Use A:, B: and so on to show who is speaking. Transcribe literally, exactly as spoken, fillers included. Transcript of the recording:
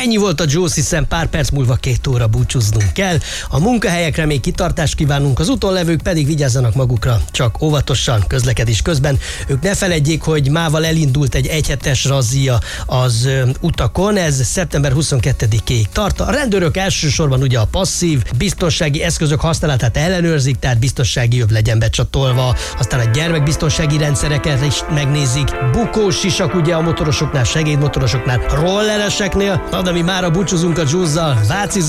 A: Ennyi volt a Juice, hiszen pár perc múlva két óra búcsúznunk kell. A munkahelyekre még kitartást kívánunk, az útonlevők pedig vigyázzanak magukra, csak óvatosan közlekedés közben. Ők ne feledjék, hogy mával elindult egy egyhetes razzia az ö, utakon, ez szeptember huszonkettedikéig tart. A rendőrök elsősorban ugye a passzív biztonsági eszközök használatát ellenőrzik, tehát biztonsági öv legyen becsatolva, aztán a gyermekbiztonsági rendszereket is megnézik, bukós sisak ugye a motorosoknál, segédmotorosoknál, rollereseknél. Na, de mi mára búcsúzunk a Juice-zal. Váci